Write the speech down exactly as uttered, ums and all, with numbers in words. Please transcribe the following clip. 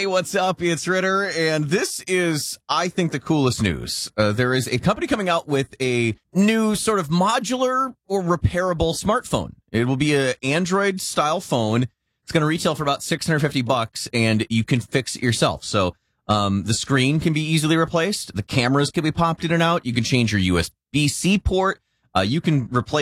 Hey, what's up? It's Ritter, and this is, I think, the coolest news. Uh, there is a company coming out with a new sort of modular or repairable smartphone. It will be an Android-style phone. It's going to retail for about six hundred fifty bucks, and you can fix it yourself. So um, the screen can be easily replaced. The cameras can be popped in and out. You can change your U S B C port. Uh, you can replace